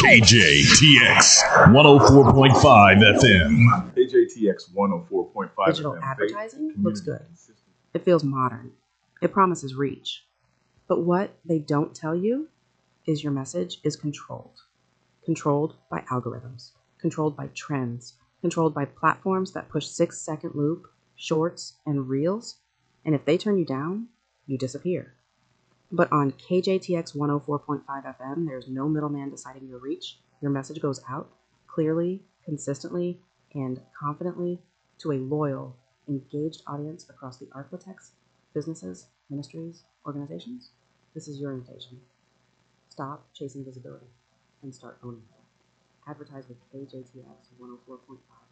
KJTX 104.5 FM. KJTX 104.5 Digital FM. advertising looks good. It feels modern. It promises reach. But what they don't tell you is your message is controlled. Controlled by algorithms, controlled by trends, controlled by platforms that push 6-second loop, shorts, and reels. And if they turn you down, you disappear. But on KJTX 104.5 FM, there's no middleman deciding your reach. Your message goes out clearly, consistently, and confidently to a loyal, engaged audience across the architects, businesses, ministries, organizations. This is your invitation. Stop chasing visibility and start owning it. Advertise with KJTX 104.5.